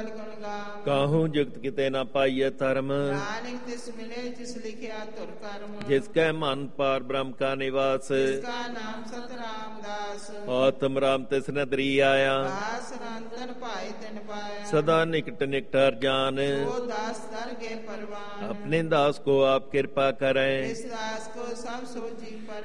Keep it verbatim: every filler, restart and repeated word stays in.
ਗਲ ਗੁਣ ਗਾਵ। ਕਾਹੂ ਜੁਗਤ ਕਿਤੇ ਨਾ ਪਾਈਐ ਧਰਮ, ਨਾਨਕ ਤਿਸ ਮਿਲੇ ਜਿਸ ਲਿਖਿਆ ਤੁਰ ਕਰਮ। ਜਿਸ ਕੈ ਮਨ ਪਾਰ ਬ੍ਰਹਮ ਕਾ ਨਿਵਾਸ, ਜਿਸਕਾ ਨਾਮ ਸਤ ਰਾਮਦਾਸ। ਆਤਮ ਰਾਮ ਤਿਸ ਨਦਰੀ ਆਇਆ, ਦਾਸ ਰੰਤਨ ਭਾਈ ਤਿਨ ਪਾਇਆ। ਸਦਾ ਨਿਕਟ ਨਿਕਟ ਹਰ ਜਾਨ, ਉਹ ਦਾਸ ਦਰ ਕੇ ਪਰਵਾਨ। अपने दास को आप कृपा करें। इस दास को सब सो जी पर